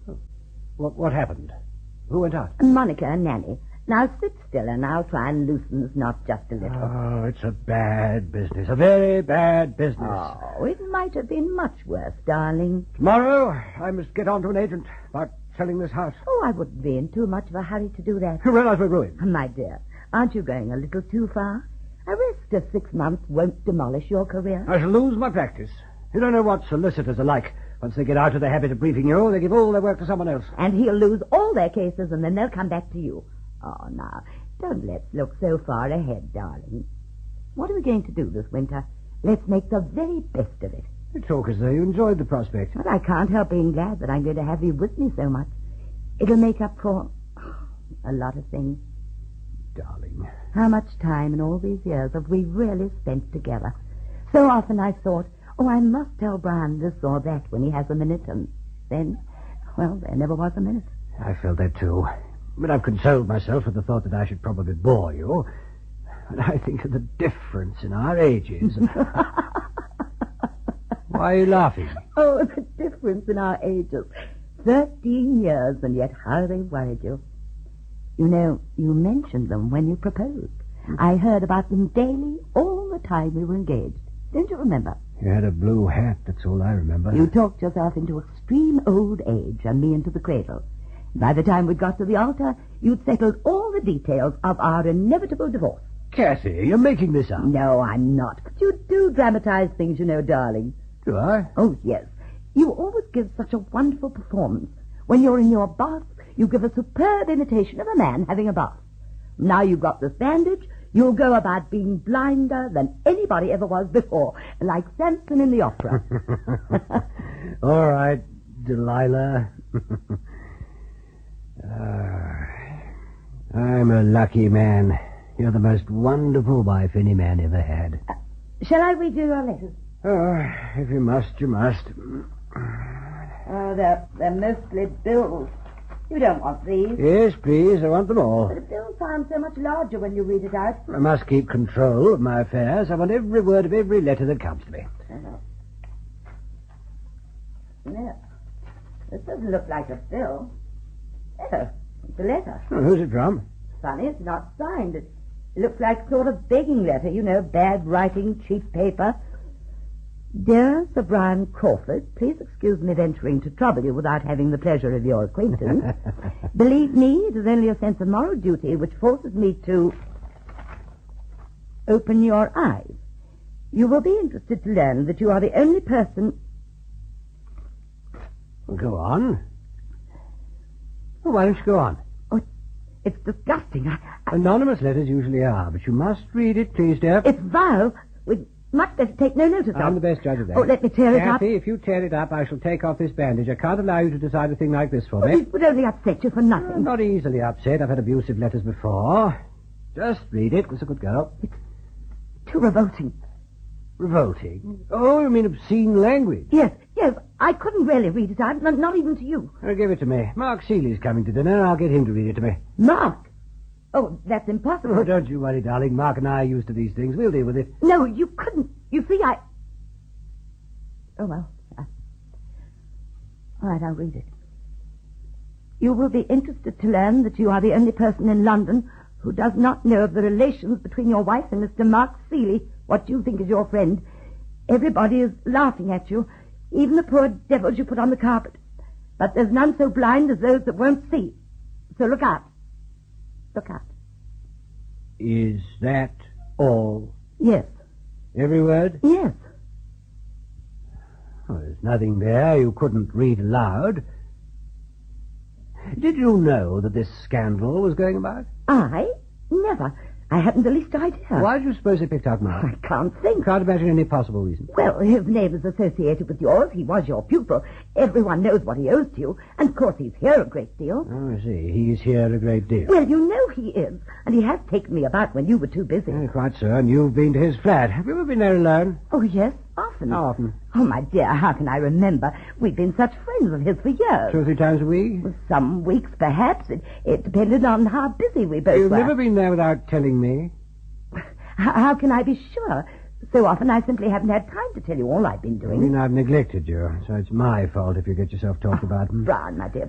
What happened? Who went out? Monica and Nanny. Now sit still and I'll try and loosen this knot just a little. Oh, it's a bad business. A very bad business. Oh, it might have been much worse, darling. Tomorrow, I must get on to an agent about selling this house. Oh, I wouldn't be in too much of a hurry to do that. You realize we're ruined? My dear, aren't you going a little too far? A rest of 6 months won't demolish your career. I shall lose my practice. You don't know what solicitors are like. Once they get out of the habit of briefing you, they give all their work to someone else. And he'll lose all their cases and then they'll come back to you. Oh, now, don't let's look so far ahead, darling. What are we going to do this winter? Let's make the very best of it. You talk as though you enjoyed the prospect. But I can't help being glad that I'm going to have you with me so much. It'll make up for a lot of things. Darling. How much time in all these years have we really spent together? So often I thought, oh, I must tell Brian this or that when he has a minute, and then, well, there never was a minute. I felt that too. But I've consoled myself with the thought that I should probably bore you. And I think of the difference in our ages. Why are you laughing? Oh, the difference in our ages. 13 years, and yet how they worried you. You know, you mentioned them when you proposed. I heard about them daily, all the time we were engaged. Don't you remember? You had a blue hat, that's all I remember. You talked yourself into extreme old age and me into the cradle. By the time we'd got to the altar, you'd settled all the details of our inevitable divorce. Kathy, you're making this up. No, I'm not. But you do dramatize things, you know, darling. Do I? Oh, yes. You always give such a wonderful performance. When you're in your bath, you give a superb imitation of a man having a bath. Now you've got this bandage, you'll go about being blinder than anybody ever was before, like Samson in the opera. All right, Delilah. I'm a lucky man. You're the most wonderful wife any man ever had. Shall I read you your letters? Oh, if you must, you must. Oh, they're mostly bills. You don't want these. Yes, please, I want them all. But a bill sounds so much larger when you read it out. I must keep control of my affairs. I want every word of every letter that comes to me. No. This doesn't look like a bill. Oh, it's a letter. Oh, who's it from? Funny, it's not signed. It looks like sort of begging letter, you know, bad writing, cheap paper. Dear Sir Brian Crawford, please excuse me venturing to trouble you without having the pleasure of your acquaintance. Believe me, it is only a sense of moral duty which forces me to open your eyes. You will be interested to learn that you are the only person... Well, go on. Well, why don't you go on? Oh, it's disgusting. Anonymous letters usually are, but you must read it, please, dear. It's vile. We'd much better take no notice of it. I'm the best judge of that. Oh, let me tear it up. Kathy, if you tear it up, I shall take off this bandage. I can't allow you to decide a thing like this for me. It would only upset you for nothing. I'm not easily upset. I've had abusive letters before. Just read it. It's a good girl. It's too revolting. Revolting? Oh, you mean obscene language? Yes. I couldn't really read it out, not even to you. Give it to me. Mark Seeley's coming to dinner. I'll get him to read it to me. Mark? Oh, that's impossible. Oh, don't you worry, darling. Mark and I are used to these things. We'll deal with it. No, you couldn't. You see, Oh, well. All right, I'll read it. You will be interested to learn that you are the only person in London who does not know of the relations between your wife and Mr. Mark Seeley, what you think is your friend. Everybody is laughing at you, even the poor devils you put on the carpet. But there's none so blind as those that won't see. So look out. Look out. Is that all? Yes. Every word? Yes. Oh, there's nothing there you couldn't read aloud. Did you know that this scandal was going about? I? Never. I hadn't the least idea. Why do you suppose they picked out Mark? I can't think. Can't imagine any possible reason. Well, his name is associated with yours. He was your pupil. Everyone knows what he owes to you. And, of course, he's here a great deal. Oh, I see. He's here a great deal. Well, you know he is. And he has taken me about when you were too busy. Quite so. And you've been to his flat. Have you ever been there alone? Oh, yes. Often. How often? Oh, my dear, how can I remember? We've been such friends of his for years. 2 or 3 times a week? Some weeks, perhaps. It depended on how busy we both were. You've never been there without telling me? How can I be sure? So often I simply haven't had time to tell you all I've been doing. I mean, I've neglected you, so it's my fault if you get yourself talked about. Brian, my dear,